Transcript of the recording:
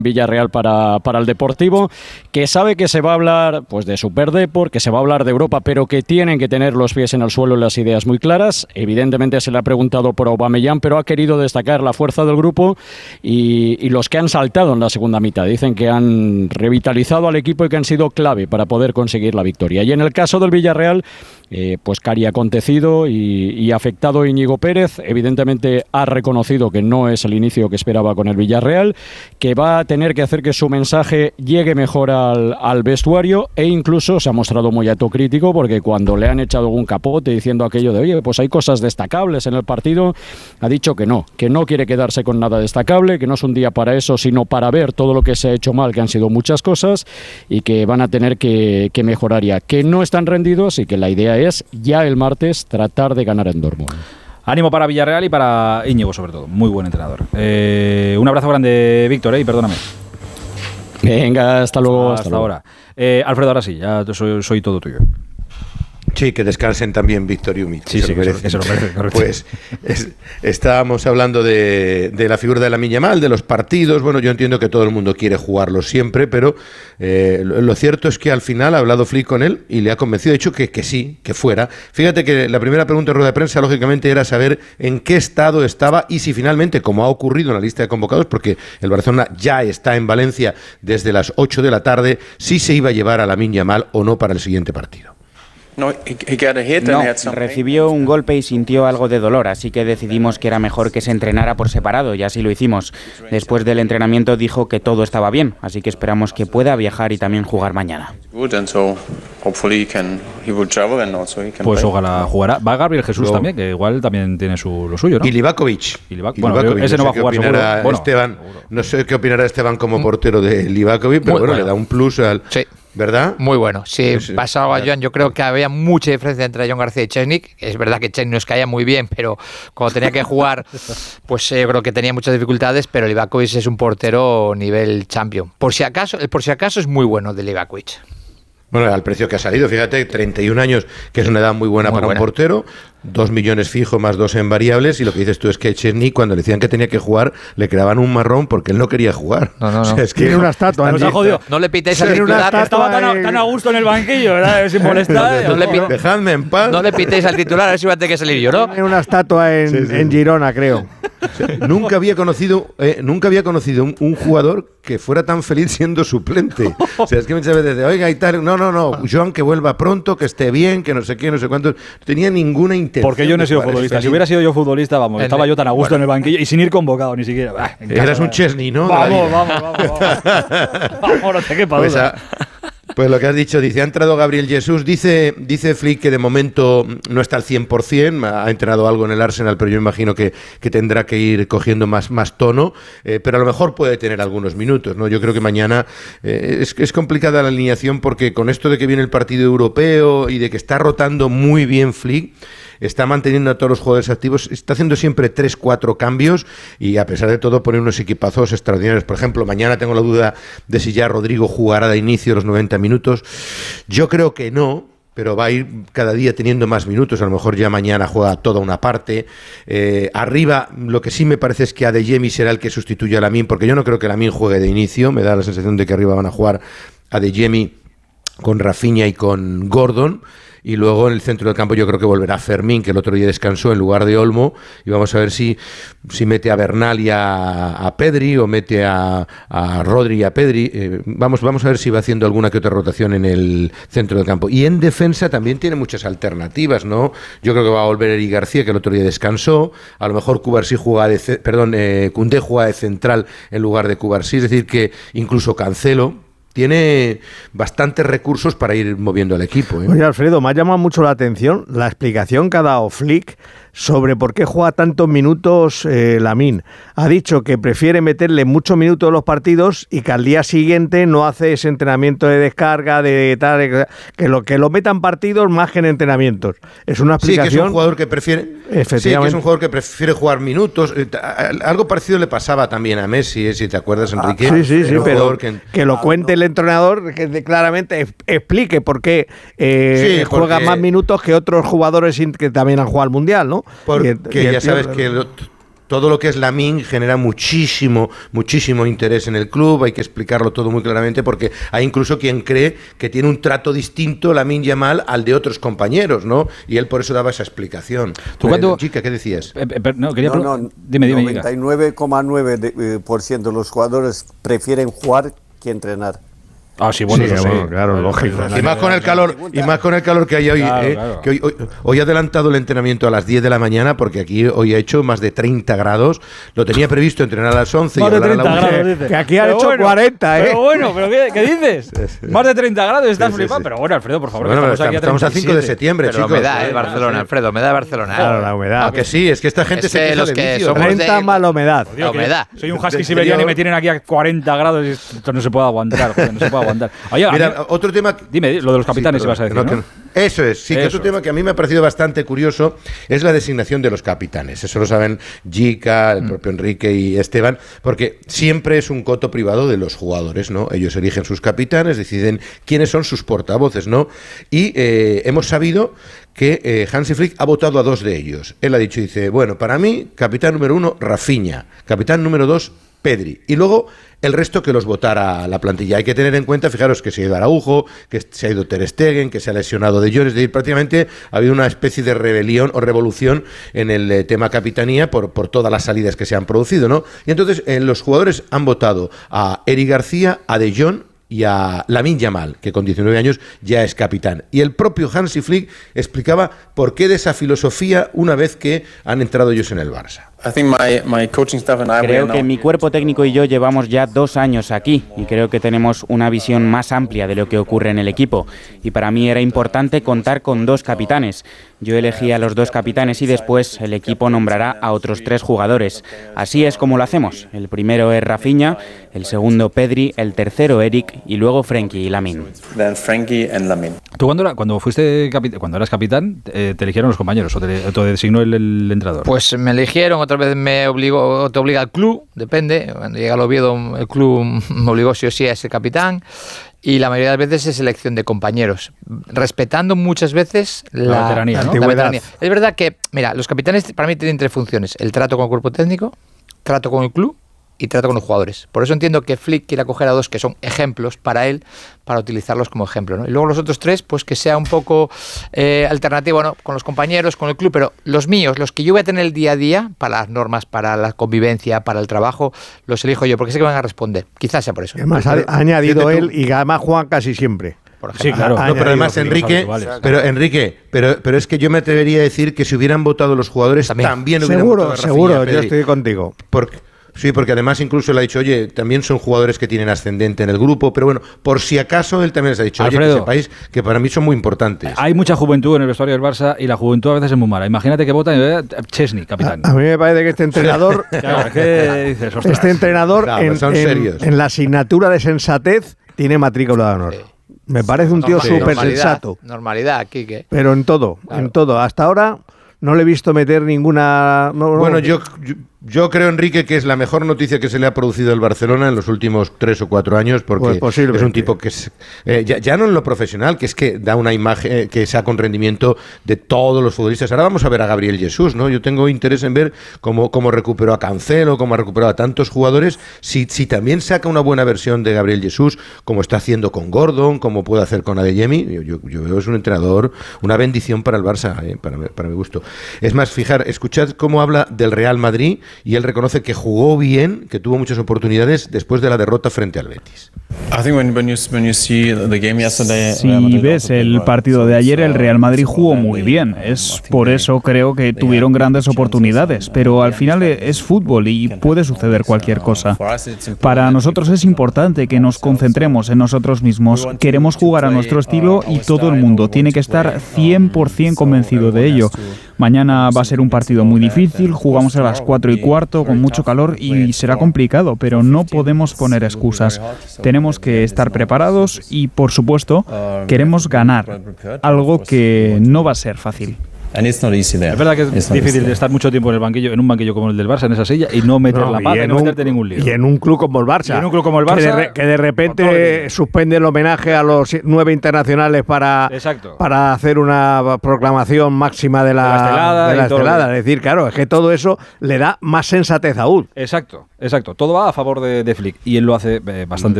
Villarreal para el Deportivo, que sabe que se va a hablar pues de Superdeport, que se va a hablar de Europa, pero que tienen que tener los pies en el suelo y las ideas muy claras. Evidentemente se le ha preguntado por Aubameyang, pero ha querido destacar la fuerza del grupo y los que han saltado en la segunda mitad. Dicen que han revitalizado al equipo y que han sido clave para poder conseguir la victoria. Y en el caso del Villarreal, pues cari acontecido y afectado Íñigo Pérez, evidentemente ha reconocido que no es el inicio que esperaba con el Villarreal, que va a tener que hacer que su mensaje llegue mejor al vestuario, e incluso se ha mostrado muy autocrítico porque cuando le han echado algún capote diciendo aquello de oye, pues hay cosas destacables en el partido, ha dicho que no quiere quedarse con nada destacable, que no es un día para eso, sino para ver todo lo que se ha hecho mal, que han sido muchas cosas y que van a tener que mejorar ya, que no están rendidos y que la idea es ya el martes tratar de ganar en Dortmund. Ánimo para Villarreal y para Íñigo, sobre todo. Muy buen entrenador. Un abrazo grande, Víctor, y perdóname. Venga, hasta luego. Hasta ahora. Alfredo, ahora sí, ya soy todo tuyo. Sí, que descansen también Víctor y Umi. Sí, que se lo merece, correcto. Pues estábamos hablando de la figura de Lamine Yamal, de los partidos. Bueno, yo entiendo que todo el mundo quiere jugarlo siempre, pero lo cierto es que al final ha hablado Flick con él y le ha convencido, ha dicho que sí, que fuera. Fíjate que la primera pregunta en rueda de prensa, lógicamente, era saber en qué estado estaba y si finalmente, como ha ocurrido en la lista de convocados, porque el Barcelona ya está en Valencia desde las 8 de la tarde, si se iba a llevar a Lamine Yamal o no para el siguiente partido. No, recibió un golpe y sintió algo de dolor, así que decidimos que era mejor que se entrenara por separado y así lo hicimos. Después del entrenamiento dijo que todo estaba bien, así que esperamos que pueda viajar y también jugar mañana. Pues ojalá jugará. Va Gabriel Jesús también, que igual también tiene lo suyo, ¿no? Y Livakovic. Bueno, ese no va a jugar seguro. Esteban, no sé qué opinará Esteban como portero de Livakovic, pero bueno, le da un plus al... Sí. ¿Verdad? Muy bueno. Sí, pasaba Joan, yo creo que había mucha diferencia entre John García y Chesnik. Es verdad que Chesnik nos caía muy bien, pero cuando tenía que jugar, pues yo creo que tenía muchas dificultades, pero Livakovic es un portero nivel champion. Por si acaso es muy bueno de Livakovic. Bueno, al precio que ha salido, fíjate, 31 años, que es una edad muy buena para un portero, 2 millones fijo más 2 en variables, y lo que dices tú es que Chesney, cuando le decían que tenía que jugar, le creaban un marrón porque él no quería jugar. No. O sea, es que tiene una estatua. No le pitéis al titular. Estaba tan a gusto en el banquillo, ¿verdad? Sin molestar. Dejadme en paz. No le pitéis al titular, a ver si va a tener que salir yo, ¿no? Tiene una estatua en Girona, creo. O sea, nunca había conocido un jugador que fuera tan feliz siendo suplente. O sea, es que muchas veces oiga y tal, no, Joan, que vuelva pronto, que esté bien, que no sé qué, no sé cuánto. No tenía ninguna intención. Porque yo no he sido futbolista. Si hubiera sido yo futbolista, vamos, estaba yo tan a gusto en el banquillo y sin ir convocado ni siquiera. Eras un Chesney, ¿no? Vamos. Vamos, no te quepa duda. Pues lo que has dicho, dice, ha entrado Gabriel Jesús, dice Flick que de momento no está al 100%, ha entrenado algo en el Arsenal, pero yo imagino que tendrá que ir cogiendo más tono, pero a lo mejor puede tener algunos minutos, ¿no? Yo creo que mañana es complicada la alineación porque con esto de que viene el partido europeo y de que está rotando muy bien Flick, está manteniendo a todos los jugadores activos, está haciendo siempre 3-4 cambios y a pesar de todo pone unos equipazos extraordinarios. Por ejemplo, mañana tengo la duda de si ya Rodrigo jugará de inicio los 90 minutos. Yo creo que no, pero va a ir cada día teniendo más minutos. A lo mejor ya mañana juega toda una parte. Arriba, lo que sí me parece es que Adeyemi será el que sustituya a Lamine, porque yo no creo que Lamine juegue de inicio. Me da la sensación de que arriba van a jugar Adeyemi con Rafinha y con Gordon. Y luego en el centro del campo yo creo que volverá Fermín, que el otro día descansó en lugar de Olmo, y vamos a ver si mete a Bernal y a Pedri, o mete a Rodri y a Pedri. Vamos a ver si va haciendo alguna que otra rotación en el centro del campo. Y en defensa también tiene muchas alternativas, ¿no? Yo creo que va a volver Eric García, que el otro día descansó. A lo mejor Cubarsí Koundé juega de central en lugar de Cubarsí, es decir, que incluso Cancelo tiene bastantes recursos para ir moviendo al equipo. Oye, Alfredo, me ha llamado mucho la atención la explicación que ha dado Flick sobre por qué juega tantos minutos Lamine. Ha dicho que prefiere meterle muchos minutos en los partidos y que al día siguiente no hace ese entrenamiento de descarga, de tal, que lo metan partidos más que en entrenamientos. Es una explicación. Sí, que es un jugador que prefiere. Efectivamente. Sí, que es un jugador que prefiere jugar minutos. Algo parecido le pasaba también a Messi, si te acuerdas, Enrique. Sí, pero que lo cuente el entrenador, que claramente explique por qué juega más minutos que otros jugadores que también han jugado al Mundial, ¿no? Porque ya sabes que todo lo que es Lamine genera muchísimo interés en el club. Hay que explicarlo todo muy claramente, porque hay incluso quien cree que tiene un trato distinto Lamine Yamal al de otros compañeros, ¿no? Y él por eso daba esa explicación. Chica, ¿qué decías? Dime. 99,9% de los jugadores prefieren jugar que entrenar. Ah, sí, bueno, claro, lógico. Y más con el calor, que hay hoy, claro. Que hoy ha adelantado el entrenamiento a las 10 de la mañana, porque aquí hoy ha hecho más de 30 grados. Lo tenía previsto entrenar a las 11 y hablar a la 1. Que aquí ha hecho 40, ¿eh? Pero bueno, ¿qué dices? Más de 30 grados, estás flipando. Pero bueno, Alfredo, por favor, bueno, estamos a 5 de septiembre, pero chicos. humedad, Barcelona, Alfredo, humedad de Barcelona. Claro, la humedad. Ah, que sí, es que esta gente se queja los de que vicio. somos 30 más la humedad. La humedad. Soy un husky siberiano y me tienen aquí a 40 grados y esto no se puede aguantar, joder, no se puede aguantar. Oye, mira, otro tema... Dime, lo de los capitanes, si vas a decir, ¿no? Eso es, sí, que otro tema que a mí me ha parecido bastante curioso es la designación de los capitanes. Eso lo saben Jica, el propio Enrique y Esteban, porque siempre es un coto privado de los jugadores, ¿no? Ellos eligen sus capitanes, deciden quiénes son sus portavoces, ¿no? Y hemos sabido que Hansi Flick ha votado a 2 de ellos. Él ha dicho, dice, bueno, para mí, capitán número 1, Rafinha, capitán número 2, Pedri. Y luego el resto que los votara la plantilla. Hay que tener en cuenta, fijaros, que se ha ido Araujo, que se ha ido Ter Stegen, que se ha lesionado De Jong. Es decir, prácticamente ha habido una especie de rebelión o revolución en el tema capitanía por todas las salidas que se han producido, ¿no? Y entonces los jugadores han votado a Eric García, a De Jong y a Lamine Yamal, que con 19 años ya es capitán. Y el propio Hansi Flick explicaba por qué de esa filosofía una vez que han entrado ellos en el Barça. Creo que mi cuerpo técnico y yo llevamos ya 2 años aquí y creo que tenemos una visión más amplia de lo que ocurre en el equipo. Y para mí era importante contar con 2 capitanes. Yo elegí a los 2 capitanes y después el equipo nombrará a otros 3 jugadores. Así es como lo hacemos. El primero es Rafinha, el segundo Pedri, el tercero Eric y luego Frenkie y Lamine. ¿Tú cuando eras capitán, te eligieron los compañeros o te designó el entrenador? Pues me eligieron, otra vez te obliga el club, depende. Cuando llega al Oviedo, el club me obligó sí o sí a ser capitán. Y la mayoría de las veces es elección de compañeros, respetando muchas veces la veteranía, ¿no? La veteranía. Es verdad que, mira, los capitanes para mí tienen 3 funciones: el trato con el cuerpo técnico, trato con el club y trato con los jugadores. Por eso entiendo que Flick quiera coger a 2 que son ejemplos para él, para utilizarlos como ejemplo, ¿no? Y luego los otros 3, pues que sea un poco alternativo, ¿no? Con los compañeros, con el club, pero los míos, los que yo voy a tener el día a día, para las normas, para la convivencia, para el trabajo, los elijo yo, porque sé que van a responder. Quizás sea por eso. Además, ha añadido él y además juegan casi siempre. Sí, claro. No, pero además, Enrique, pero es que yo me atrevería a decir que si hubieran votado los jugadores también hubieran votado a Rafinha, seguro, yo estoy contigo. Sí, porque además incluso le ha dicho, oye, también son jugadores que tienen ascendente en el grupo, pero bueno, por si acaso él también les ha dicho, Alfredo, oye, que sepáis que para mí son muy importantes. Hay mucha juventud en el vestuario del Barça y la juventud a veces es muy mala. Imagínate que votan Chesney, capitán. A mí me parece que este entrenador, en la asignatura de sensatez tiene matrícula de honor. Me parece un tío súper sensato. Normalidad, Quique. Pero en todo, en todo. Hasta ahora no le he visto meter ninguna... Bueno, yo creo, Enrique, que es la mejor noticia que se le ha producido al Barcelona en los últimos 3 o 4 años, porque es un tipo que es, ya no en lo profesional, que es que da una imagen que saca un rendimiento de todos los futbolistas. Ahora vamos a ver a Gabriel Jesús, ¿no? Yo tengo interés en ver cómo recuperó a Cancelo, cómo ha recuperado a tantos jugadores, si también saca una buena versión de Gabriel Jesús, como está haciendo con Gordon, como puede hacer con Adeyemi. Yo veo es un entrenador, una bendición para el Barça, para mi gusto. Es más, escuchad cómo habla del Real Madrid, y él reconoce que jugó bien, que tuvo muchas oportunidades después de la derrota frente al Betis. Si ves el partido de ayer, el Real Madrid jugó muy bien. Es por eso creo que tuvieron grandes oportunidades, pero al final es fútbol y puede suceder cualquier cosa. Para nosotros es importante que nos concentremos en nosotros mismos. Queremos jugar a nuestro estilo y todo el mundo tiene que estar 100% convencido de ello. Mañana va a ser un partido muy difícil, jugamos a las 4:15 con mucho calor y será complicado, pero no podemos poner excusas. Tenemos que estar preparados y, por supuesto, queremos ganar, algo que no va a ser fácil. Es verdad que es difícil de estar mucho tiempo en el banquillo, en un banquillo como el del Barça, en esa silla, y no meter la pata y no meterte ningún lío. Y en un club como el Barça. Que de repente suspende el homenaje a los 9 internacionales para hacer una proclamación máxima de la estelada. Es decir, claro, es que todo eso le da más sensatez aún. Exacto. Todo va a favor de Flick y él lo hace bastante